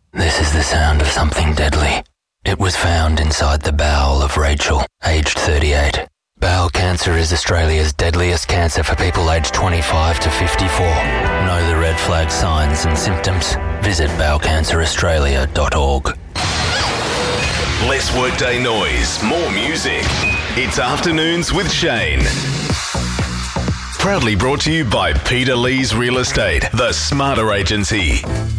This is the sound of something deadly. It was found inside the bowel of Rachel, aged 38. Bowel cancer is Australia's deadliest cancer for people aged 25 to 54. Know the red flag signs and symptoms? Visit bowelcanceraustralia.org. Less workday noise, more music. It's Afternoons with Shane. Proudly brought to you by Peter Lee's Real Estate, the smarter agency.